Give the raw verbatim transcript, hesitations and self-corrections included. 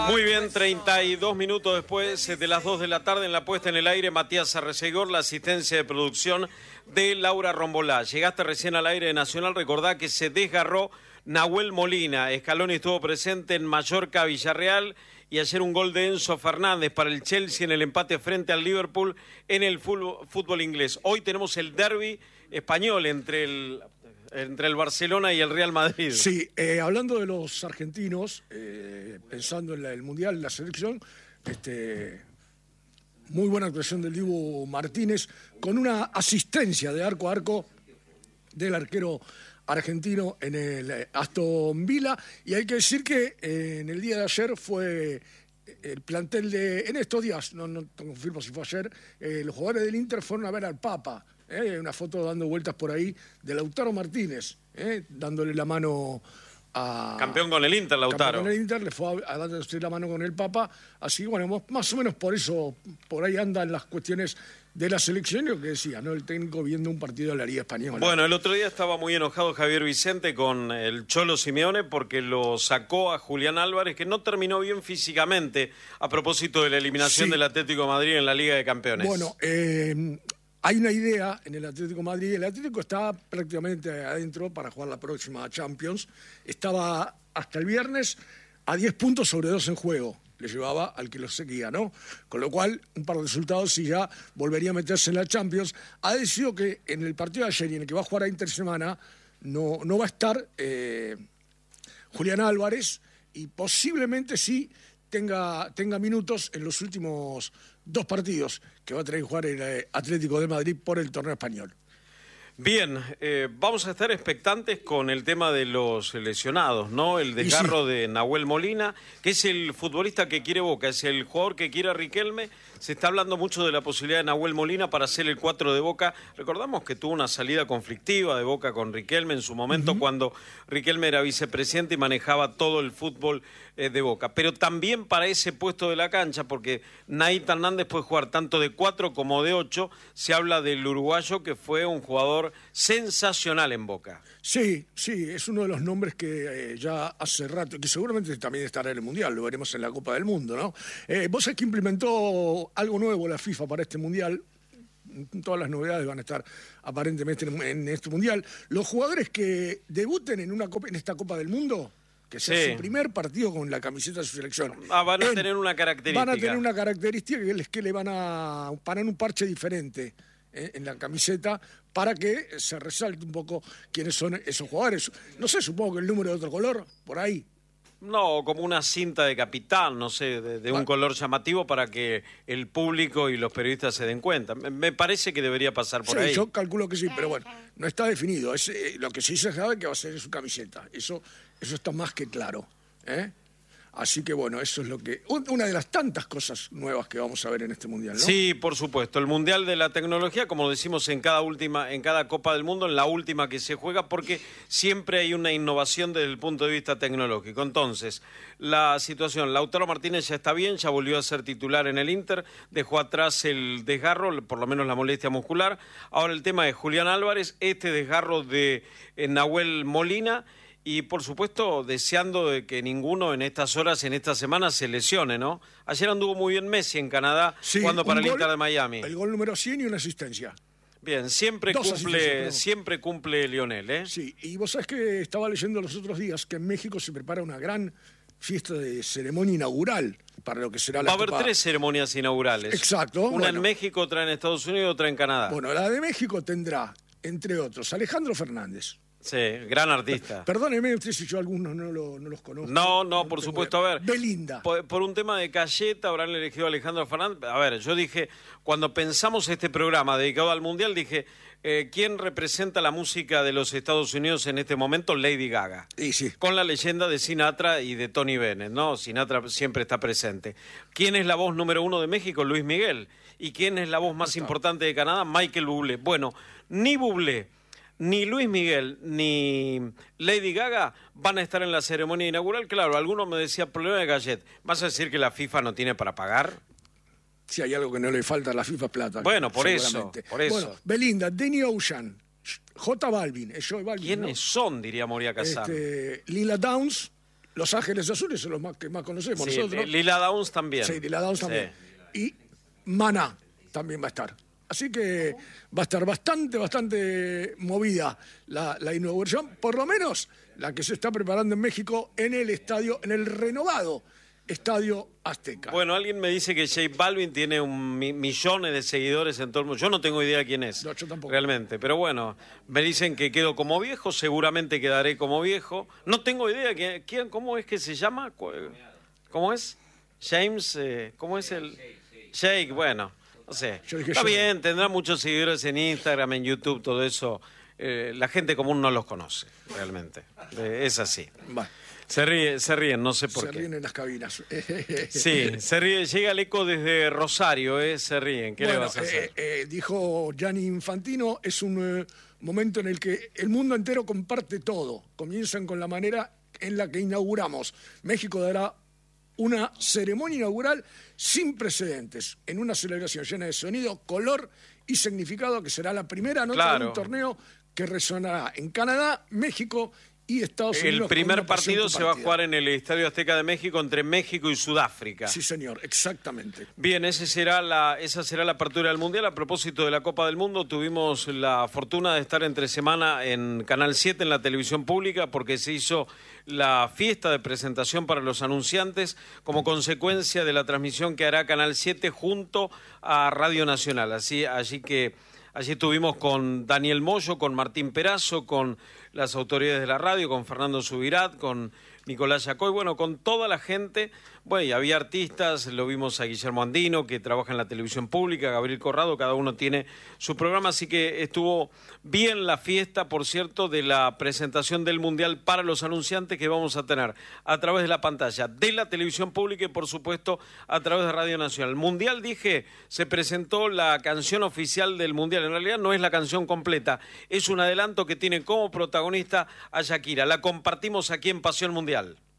Muy bien, treinta y dos minutos después de las dos de la tarde en la puesta en el aire, Matías Arrecegor, la asistencia de producción de Laura Rombolá. Llegaste recién al aire de Nacional, recordá que se desgarró Nahuel Molina. Scaloni estuvo presente en Mallorca, Villarreal, y ayer un gol de Enzo Fernández para el Chelsea en el empate frente al Liverpool en el fútbol inglés. Hoy tenemos el derbi español entre el... entre el Barcelona y el Real Madrid. Sí, eh, hablando de los argentinos, eh, pensando en la, el Mundial, la selección, este, muy buena actuación del Dibu Martínez, con una asistencia de arco a arco del arquero argentino en el Aston Villa, y hay que decir que eh, en el día de ayer fue el plantel de, en estos días, no, no confirmo si fue ayer, eh, los jugadores del Inter fueron a ver al Papa. Eh, una foto dando vueltas por ahí de Lautaro Martínez, eh, dándole la mano a... Campeón con el Inter, Lautaro. Campeón con el Inter, le fue a, a darse la mano con el Papa. Así, bueno, más o menos por eso, por ahí andan las cuestiones de la selección, y lo que decía, ¿no? El técnico viendo un partido de la Liga Española. Bueno, el otro día estaba muy enojado Javier Vicente con el Cholo Simeone porque lo sacó a Julián Álvarez, que no terminó bien físicamente a propósito de la eliminación sí. del Atlético de Madrid en la Liga de Campeones. Bueno, eh... hay una idea en el Atlético de Madrid. El Atlético está prácticamente adentro para jugar la próxima Champions. Estaba hasta el viernes a diez puntos sobre dos en juego. Le llevaba al que lo seguía, ¿no? Con lo cual, un par de resultados y ya volvería a meterse en la Champions. Ha decidido que en el partido de ayer y en el que va a jugar a intersemana no, no va a estar eh, Julián Álvarez, y posiblemente sí tenga, tenga minutos en los últimos dos partidos que va a tener que jugar el Atlético de Madrid por el torneo español. Bien, eh, vamos a estar expectantes con el tema de los lesionados, ¿no? El desgarro sí. de Nahuel Molina, que es el futbolista que quiere Boca, es el jugador que quiere a Riquelme. Se está hablando mucho de la posibilidad de Nahuel Molina para ser el cuatro de Boca. Recordamos que tuvo una salida conflictiva de Boca con Riquelme en su momento, uh-huh. cuando Riquelme era vicepresidente y manejaba todo el fútbol eh, de Boca. Pero también para ese puesto de la cancha, porque Naita Hernández puede jugar tanto de cuatro como de ocho, se habla del uruguayo que fue un jugador sensacional en Boca. Sí, sí, es uno de los nombres que eh, ya hace rato, que seguramente también estará en el Mundial, lo veremos en la Copa del Mundo, ¿no? Eh, vos sabés que implementó algo nuevo la FIFA para este Mundial. Todas las novedades van a estar aparentemente en, en este Mundial. Los jugadores que debuten en, una copa, en esta Copa del Mundo, que sea sí. su primer partido con la camiseta de su selección. Ah, van a en, tener una característica. Van a tener una característica que, les, que le van a parar un parche diferente eh, en la camiseta para que se resalte un poco quiénes son esos jugadores. No sé, supongo que el número de otro color, por ahí. No, como una cinta de capitán, no sé, de, de un ah. color llamativo para que el público y los periodistas se den cuenta. Me, me parece que debería pasar por sí, ahí. Yo calculo que sí, pero bueno, no está definido. Es, eh, lo que sí se sabe que va a ser su camiseta. Eso, eso está más que claro, ¿eh? Así que bueno, eso es lo que... Una de las tantas cosas nuevas que vamos a ver en este Mundial, ¿no? Sí, por supuesto. El Mundial de la Tecnología, como decimos en cada última, en cada Copa del Mundo, en la última que se juega, porque siempre hay una innovación desde el punto de vista tecnológico. Entonces, la situación, Lautaro Martínez ya está bien, ya volvió a ser titular en el Inter, dejó atrás el desgarro, por lo menos la molestia muscular. Ahora el tema de Julián Álvarez, este desgarro de eh, Nahuel Molina, y, por supuesto, deseando de que ninguno en estas horas, en esta semana, se lesione, ¿no? Ayer anduvo muy bien Messi en Canadá, sí, jugando para el gol, Inter de Miami. El gol número cien y una asistencia. Bien, siempre Dos cumple siempre cumple Lionel, ¿eh? Sí, y vos sabés que estaba leyendo los otros días que en México se prepara una gran fiesta de ceremonia inaugural para lo que será la Va a haber Copa... tres ceremonias inaugurales. Exacto. Una bueno. en México, otra en Estados Unidos y otra en Canadá. Bueno, la de México tendrá, entre otros, Alejandro Fernández. Sí, gran artista. Perdóneme usted si yo algunos no, lo, no los conozco. No, no, por supuesto, a ver. Belinda. Por, por un tema de Cayeta habrán elegido a Alejandro Fernández. A ver, yo dije, cuando pensamos este programa dedicado al Mundial, dije, eh, ¿quién representa la música de los Estados Unidos en este momento? Lady Gaga. Y sí. Con la leyenda de Sinatra y de Tony Bennett, ¿no? Sinatra siempre está presente. ¿Quién es la voz número uno de México? Luis Miguel. ¿Y quién es la voz más importante de Canadá? Michael Bublé. Bueno, ni Bublé, ni Luis Miguel, ni Lady Gaga van a estar en la ceremonia inaugural. Claro, algunos me decían, problema de Gallet. ¿Vas a decir que la FIFA no tiene para pagar? Si hay algo que no le falta a la FIFA, plata. Bueno, por eso, por eso. Bueno, Belinda, Danny Ocean, J Balvin, Joe Balvin. ¿Quiénes ¿no? son, diría Moria Kazan? Este, Lila Downs Los Ángeles Azules son los más que más conocemos Sí, nosotros. Lila Downs también. Sí, Lila Downs Sí. también. Y Maná también va a estar. Así que va a estar bastante, bastante movida la, la inauguración, por lo menos la que se está preparando en México en el estadio, en el renovado Estadio Azteca. Bueno, alguien me dice que J Balvin tiene un mi- millones de seguidores en todo el mundo. Yo no tengo idea quién es. No, yo tampoco. Realmente. Pero bueno, me dicen que quedo como viejo, seguramente quedaré como viejo. No tengo idea quién, quién cómo es que se llama. Cu- ¿Cómo es? James, eh, ¿cómo es el? Jake, bueno, no sé. Yo dije Está Jake. bien, tendrá muchos seguidores en Instagram, en YouTube, todo eso. Eh, la gente común no los conoce, realmente. Eh, es así. Bueno, Se ríe, se ríen, no sé por se qué. ríen en las cabinas. Sí, se ríe, llega el eco desde Rosario, ¿eh? Se ríen. ¿Qué Bueno, le vas a hacer? eh, eh, dijo Gianni Infantino, es un eh, momento en el que el mundo entero comparte todo. Comienzan con la manera en la que inauguramos. México dará una ceremonia inaugural sin precedentes, en una celebración llena de sonido, color y significado, que será la primera nota Claro. de un torneo que resonará en Canadá, México y Estados Unidos. El con primer una pasión partido se va a compartida. jugar en el Estadio Azteca de México entre México y Sudáfrica. Sí, señor, exactamente. Bien, ese será la, esa será la apertura del Mundial. A propósito de la Copa del Mundo, tuvimos la fortuna de estar entre semana en Canal siete, en la televisión pública, porque se hizo la fiesta de presentación para los anunciantes como consecuencia de la transmisión que hará Canal siete junto a Radio Nacional. Así, así que allí estuvimos con Daniel Moyo, con Martín Perazo, con las autoridades de la radio, con Fernando Subirat, con Nicolás Yacoy, bueno, con toda la gente. Bueno, y había artistas, lo vimos a Guillermo Andino, que trabaja en la televisión pública, Gabriel Corrado, cada uno tiene su programa, así que estuvo bien la fiesta, por cierto, de la presentación del Mundial para los anunciantes que vamos a tener a través de la pantalla de la televisión pública y, por supuesto, a través de Radio Nacional. El Mundial, dije, se presentó la canción oficial del Mundial. En realidad no es la canción completa, es un adelanto que tiene como protagonista a Shakira. La compartimos aquí en Pasión Mundial.